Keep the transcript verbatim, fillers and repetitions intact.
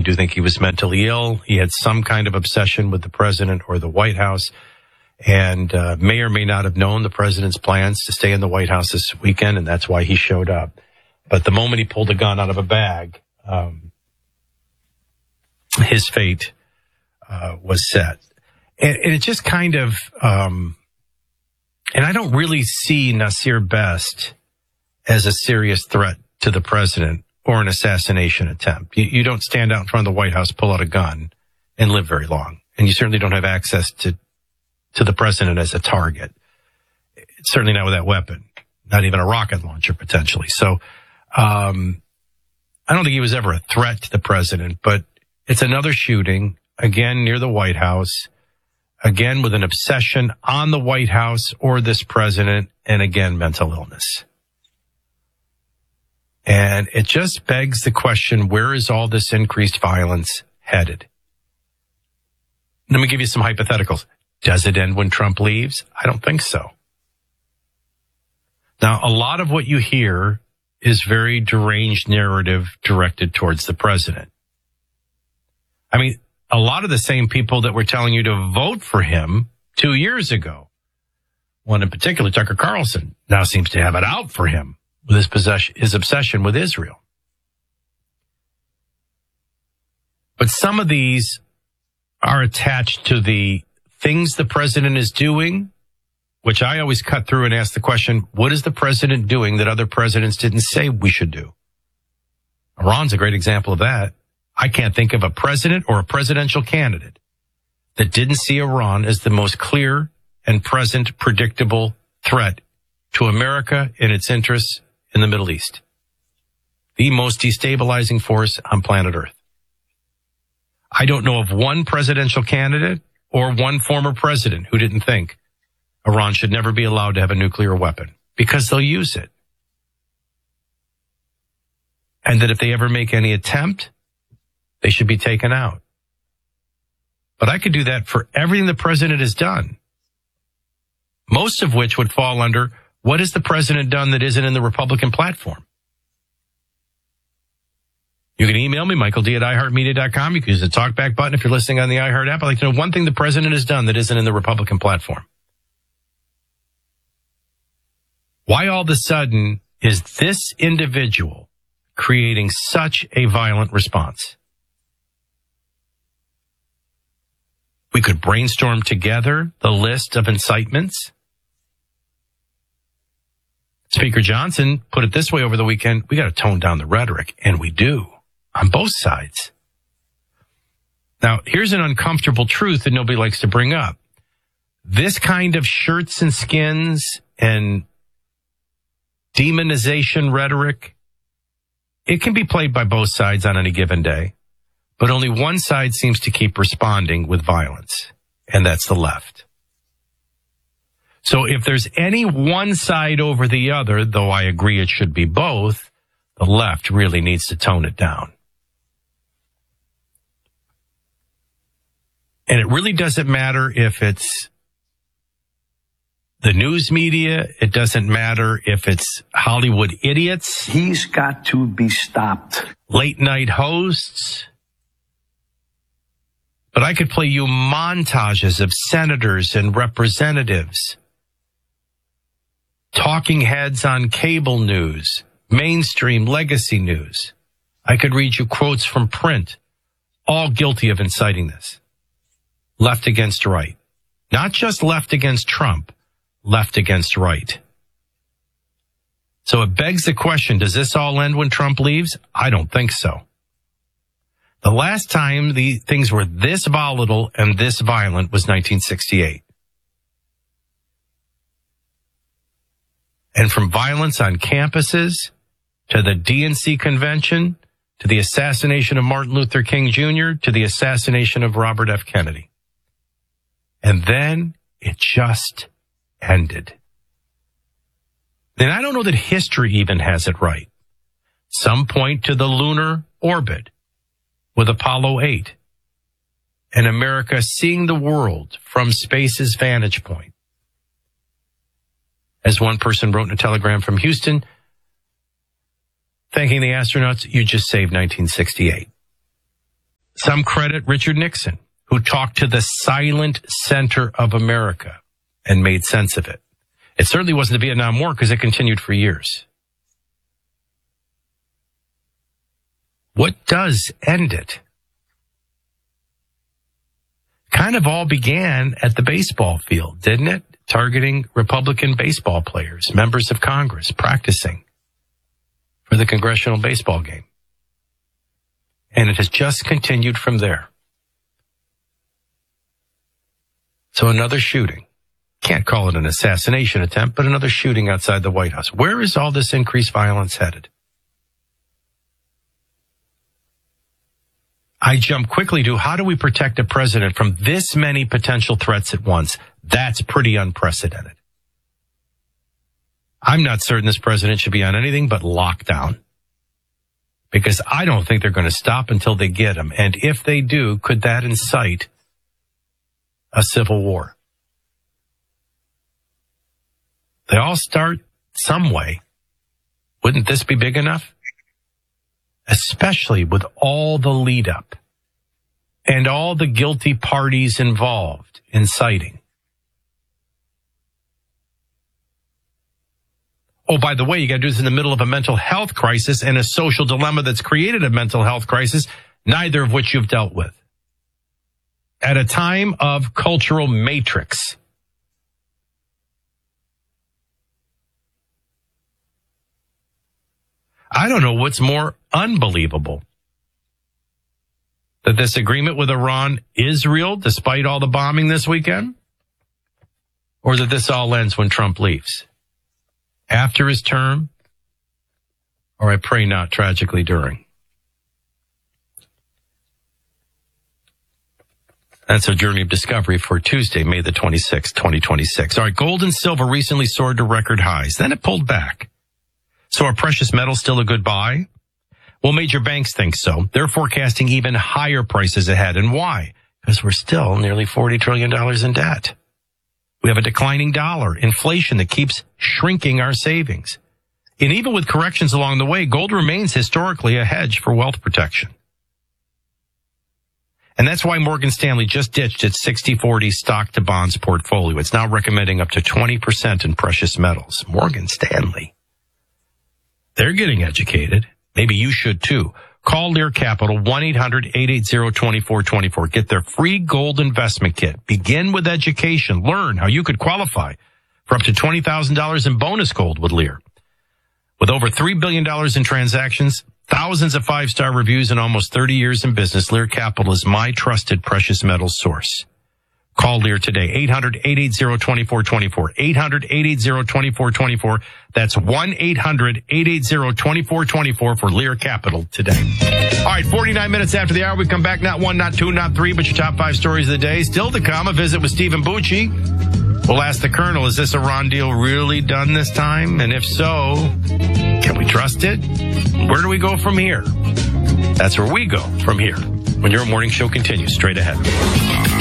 do think he was mentally ill. He had some kind of obsession with the president or the White House, and uh, may or may not have known the president's plans to stay in the White House this weekend, and that's why he showed up. But the moment he pulled a gun out of a bag, um, his fate uh, was set. And, and it just kind of, um, and I don't really see Nasir Best as a serious threat to the president or an assassination attempt. You, you don't stand out in front of the White House, pull out a gun, and live very long. And you certainly don't have access to, to the president as a target. Certainly not with that weapon. Not even a rocket launcher, potentially. So, um, I don't think he was ever a threat to the president, but it's another shooting, again, near the White House, again, with an obsession on the White House or this president, and again, mental illness. And it just begs the question, where is all this increased violence headed? Let me give you some hypotheticals. Does it end when Trump leaves? I don't think so. Now, a lot of what you hear is very deranged narrative directed towards the president. I mean, a lot of the same people that were telling you to vote for him two years ago, one in particular, Tucker Carlson, now seems to have it out for him with his possession, his obsession with Israel. But some of these are attached to the things the president is doing, which I always cut through and ask the question, what is the president doing that other presidents didn't say we should do? Iran's a great example of that. I can't think of a president or a presidential candidate that didn't see Iran as the most clear and present, predictable threat to America and its interests in the Middle East. The most destabilizing force on planet Earth. I don't know of one presidential candidate or one former president who didn't think Iran should never be allowed to have a nuclear weapon because they'll use it. And that if they ever make any attempt, they should be taken out. But I could do that for everything the president has done. Most of which would fall under, what has the president done that isn't in the Republican platform? You can email me, Michael D at i heart media dot com. You can use the talkback button if you're listening on the iHeart app. I'd like to know one thing the president has done that isn't in the Republican platform. Why all of a sudden is this individual creating such a violent response? We could brainstorm together the list of incitements. Speaker Johnson put it this way over the weekend, we got to tone down the rhetoric, and we do, on both sides. Now, here's an uncomfortable truth that nobody likes to bring up. This kind of shirts and skins and demonization rhetoric, it can be played by both sides on any given day, but only one side seems to keep responding with violence, and that's the left. So if there's any one side over the other, though I agree it should be both, the left really needs to tone it down. And it really doesn't matter if it's the news media. It doesn't matter if it's Hollywood idiots. He's got to be stopped. Late night hosts. But I could play you montages of senators and representatives, talking heads on cable news, mainstream legacy news. I could read you quotes from print, all guilty of inciting this. Left against right. Not just left against Trump, left against right. So it begs the question, does this all end when Trump leaves? I don't think so. The last time the things were this volatile and this violent was nineteen sixty-eight. And from violence on campuses to the D N C convention to the assassination of Martin Luther King Junior to the assassination of Robert F. Kennedy. And then it just ended. And I don't know that history even has it right. Some point to the lunar orbit with Apollo eight and America seeing the world from space's vantage point. As one person wrote in a telegram from Houston, thanking the astronauts, you just saved nineteen sixty-eight. Some credit Richard Nixon, who talked to the silent center of America and made sense of it. It certainly wasn't the Vietnam War because it continued for years. What does end it? Kind of all began at the baseball field, didn't it? Targeting Republican baseball players, members of Congress, practicing for the congressional baseball game. And it has just continued from there. So another shooting. Can't call it an assassination attempt, but another shooting outside the White House. Where is all this increased violence headed? I jump quickly to how do we protect a president from this many potential threats at once? That's pretty unprecedented. I'm not certain this president should be on anything but lockdown, because I don't think they're going to stop until they get him. And if they do, could that incite a civil war? They all start some way. Wouldn't this be big enough? Especially with all the lead up and all the guilty parties involved inciting. Oh, by the way, you got to do this in the middle of a mental health crisis and a social dilemma that's created a mental health crisis, neither of which you've dealt with. At a time of cultural matrix. I don't know what's more unbelievable. That this agreement with Iran is real despite all the bombing this weekend? Or that this all ends when Trump leaves? After his term? Or I pray not tragically during? That's a journey of discovery for Tuesday, May the twenty-sixth, twenty twenty-six. All right, gold and silver recently soared to record highs. Then it pulled back. So are precious metals still a good buy? Well, major banks think so. They're forecasting even higher prices ahead. And why? Because we're still nearly forty trillion dollars in debt. We have a declining dollar, inflation that keeps shrinking our savings. And even with corrections along the way, gold remains historically a hedge for wealth protection. And that's why Morgan Stanley just ditched its sixty forty stock to bonds portfolio. It's now recommending up to twenty percent in precious metals. Morgan Stanley. They're getting educated. Maybe you should too. Call Lear Capital, one eight hundred eight eight zero two four two four. Get their free gold investment kit. Begin with education. Learn how you could qualify for up to twenty thousand dollars in bonus gold with Lear. With over three billion dollars in transactions, thousands of five-star reviews, and almost thirty years in business, Lear Capital is my trusted precious metals source. Call Lear today, eight hundred eight eight zero two four two four, eight hundred eight eight zero two four two four. That's one eight hundred eight eight zero two four two four for Lear Capital today. All right, forty-nine minutes after the hour, we come back, not one, not two, not three, but your top five stories of the day. Still to come, a visit with Stephen Bucci. We'll ask the Colonel, is this Iran deal really done this time? And if so, can we trust it? Where do we go from here? That's where we go from here when your morning show continues straight ahead.